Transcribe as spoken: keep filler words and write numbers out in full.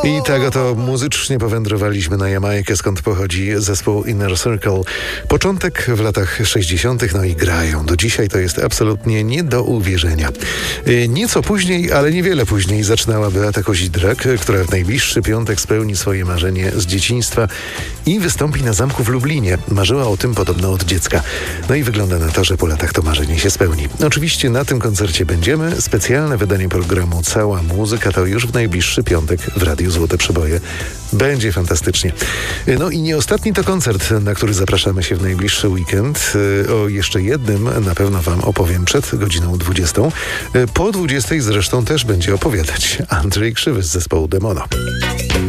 I tak oto muzycznie powędrowaliśmy na Jamajkę, skąd pochodzi zespół Inner Circle. Początek w latach sześćdziesiątych, no i grają. Do dzisiaj to jest absolutnie nie do uwierzenia. Nieco później, ale niewiele później zaczynała Beata Kozidrak, która w najbliższy piątek spełni swoje marzenie z dzieciństwa i wystąpi na Zamku w Lublinie. Marzyła o tym podobno od dziecka. No i wygląda na to, że po latach to marzenie się spełni. Oczywiście na tym koncercie będziemy. Specjalne wydanie programu Cała Muzyka to już w najbliższy piątek w Radiu Złote Przeboje. Będzie fantastycznie. No i nie ostatni to koncert, na który zapraszamy się w najbliższy weekend. O jeszcze jednym na pewno wam opowiem przed godziną dwudziestą. Po dwudziestej zresztą też będzie opowiadać Andrzej Krzywy z zespołu Demono.